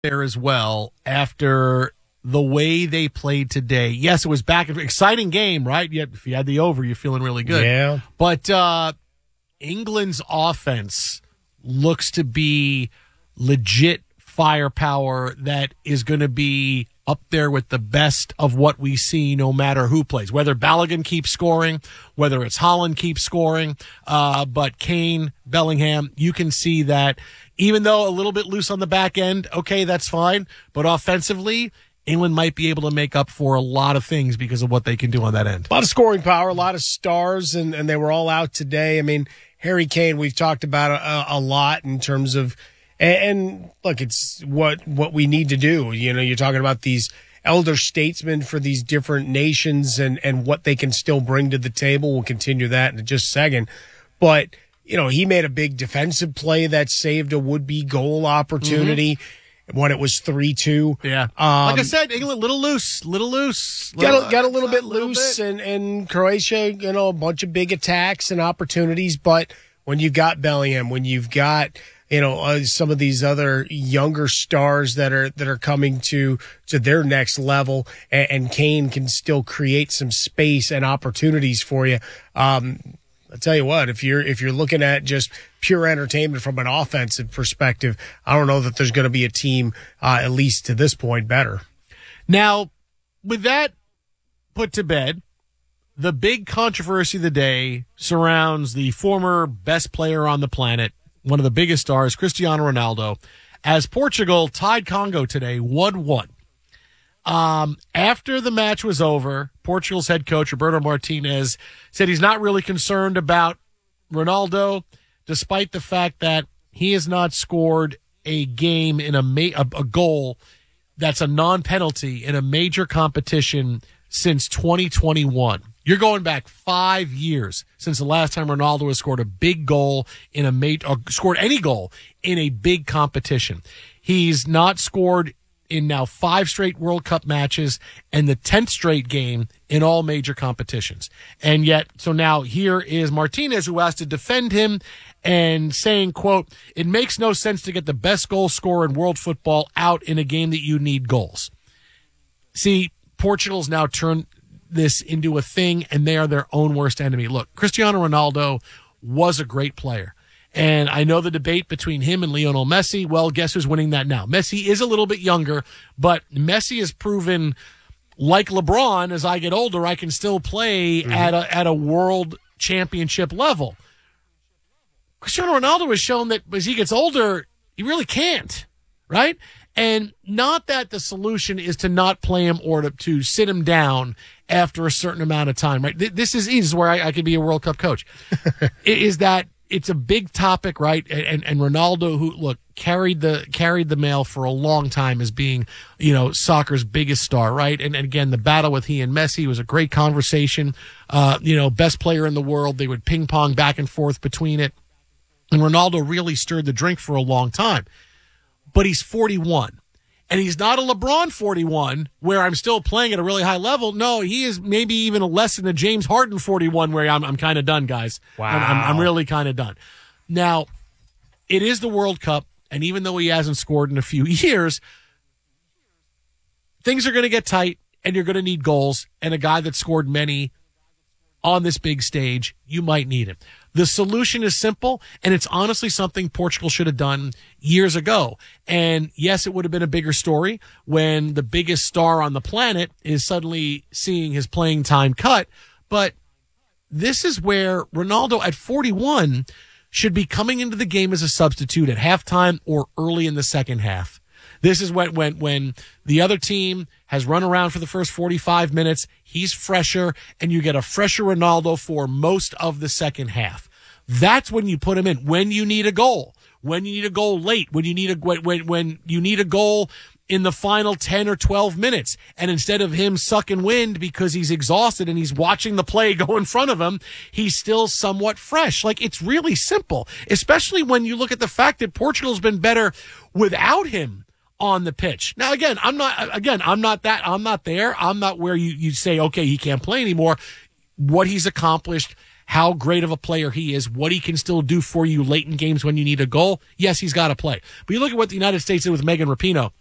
there as well after the way they played today. Yes, it was back. Exciting game, right? Yet if you had the over, you're feeling really good. Yeah. But England's offense looks to be legit firepower that is going to be up there with the best of what we see no matter who plays, whether Balogun keeps scoring, whether it's Holland keeps scoring, but Kane, Bellingham, you can see that even though a little bit loose on the back end, okay, that's fine, but offensively, England might be able to make up for a lot of things because of what they can do on that end. A lot of scoring power, a lot of stars, and they were all out today. I mean, Harry Kane, we've talked about a lot in terms of, and look, it's what we need to do. You know, you're talking about these elder statesmen for these different nations and what they can still bring to the table. We'll continue that in just a second. But, you know, he made a big defensive play that saved a would-be goal opportunity when it was 3-2. Yeah. Like I said, England, little loose. Got a little bit loose, and Croatia, you know, a bunch of big attacks and opportunities. But when you've got Bellingham, when you've got, you know, some of these other younger stars that are coming to their next level, and Kane can still create some space and opportunities for you. I'll tell you what, if you're looking at just pure entertainment from an offensive perspective, I don't know that there's going to be a team, at least to this point, better. Now, with that put to bed, the big controversy of the day surrounds the former best player on the planet, one of the biggest stars, Cristiano Ronaldo, as Portugal tied Congo today 1-1. After the match was over, Portugal's head coach, Roberto Martinez, said he's not really concerned about Ronaldo, despite the fact that he has not scored a game in a goal that's a non-penalty in a major competition since 2021. You're going back 5 years since the last time Ronaldo has scored a big goal in or scored any goal in a big competition. He's not scored in now 5 straight World Cup matches and the 10th straight game in all major competitions. And yet, so now here is Martinez, who has to defend him and saying, quote, "It makes no sense to get the best goal scorer in world football out in a game that you need goals." See, Portugal's now turned this into a thing, and they are their own worst enemy. Look, Cristiano Ronaldo was a great player. And I know the debate between him and Lionel Messi. Well, guess who's winning that now? Messi is a little bit younger, but Messi has proven, like LeBron, as I get older, I can still play at a world championship level. Cristiano Ronaldo has shown that as he gets older, he really can't, right? And not that the solution is to not play him or to sit him down after a certain amount of time, right? This is where I could be a World Cup coach. Is that it's a big topic, right? And Ronaldo, who, look, carried the mail for a long time as being, you know, soccer's biggest star, right? And again, the battle with he and Messi was a great conversation. You know, best player in the world. They would ping pong back and forth between it. And Ronaldo really stirred the drink for a long time. But he's 41. And he's not a LeBron 41 where I'm still playing at a really high level. No, he is maybe even less than a James Harden 41 where I'm kind of done, guys. Wow. I'm really kind of done. Now, it is the World Cup, and even though he hasn't scored in a few years, things are going to get tight, and you're going to need goals. And a guy that scored many on this big stage, you might need him. The solution is simple, and it's honestly something Portugal should have done years ago. And yes, it would have been a bigger story when the biggest star on the planet is suddenly seeing his playing time cut. But this is where Ronaldo at 41 should be coming into the game as a substitute at halftime or early in the second half. This is when the other team has run around for the first 45 minutes, he's fresher, and you get a fresher Ronaldo for most of the second half. That's when you put him in. When you need a goal, when you need a goal late, when you need a goal in the final 10 or 12 minutes. And instead of him sucking wind because he's exhausted and he's watching the play go in front of him, he's still somewhat fresh. Like, it's really simple, especially when you look at the fact that Portugal's been better without him on the pitch. Now, again, I'm not there. I'm not where you say, okay, he can't play anymore. What he's accomplished, how great of a player he is, what he can still do for you late in games when you need a goal. Yes, he's got to play. But you look at what the United States did with Megan Rapinoe